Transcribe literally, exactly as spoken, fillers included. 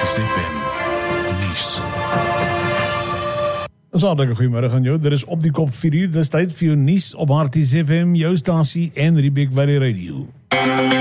Harties F M nuus. Saterdag, goeiemôre aan jou. Dit is op die kop vier uur. Dis tyd vir jou nuus op Harties F M, jou stasie en Riebeek Valley Radio.